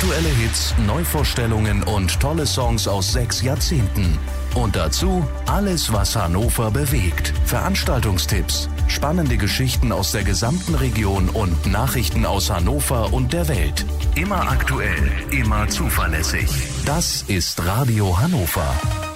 Aktuelle Hits, Neuvorstellungen und tolle Songs aus 6 Jahrzehnten. Und dazu alles, was Hannover bewegt. Veranstaltungstipps, spannende Geschichten aus der gesamten Region und Nachrichten aus Hannover und der Welt. Immer aktuell, immer zuverlässig. Das ist Radio Hannover.